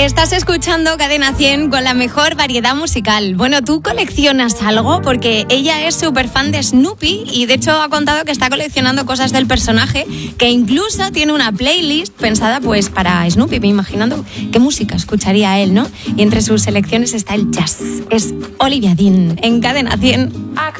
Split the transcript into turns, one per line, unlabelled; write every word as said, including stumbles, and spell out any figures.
Estás escuchando Cadena cien con la mejor variedad musical. Bueno, ¿tú coleccionas algo? Porque ella es súper fan de Snoopy y de hecho ha contado que está coleccionando cosas del personaje, que incluso tiene una playlist pensada pues para Snoopy, me imaginando qué música escucharía él, ¿no? Y entre sus selecciones está el jazz. Es Olivia Dean en Cadena cien.